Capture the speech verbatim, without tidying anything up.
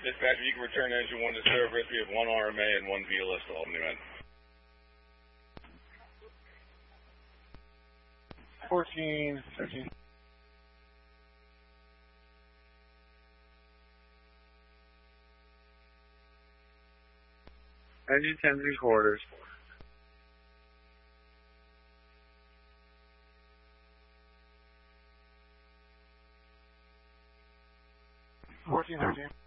Dispatch, you can return engine one to service. We have one R M A and one V L S to Albany men. fourteen, thirteen. Engine ten three quarters. fourteen, thirteen.